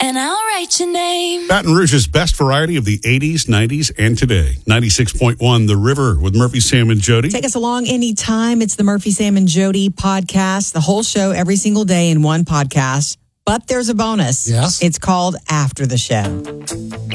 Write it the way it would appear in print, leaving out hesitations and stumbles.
and I'll write your name. Baton Rouge's best variety of the 80s, 90s, and today. 96.1 The River with Murphy, Sam, and Jody. Take us along anytime. It's the Murphy, Sam, and Jody podcast. The whole show every single day in one podcast. But there's a bonus. Yes. It's called After the Show.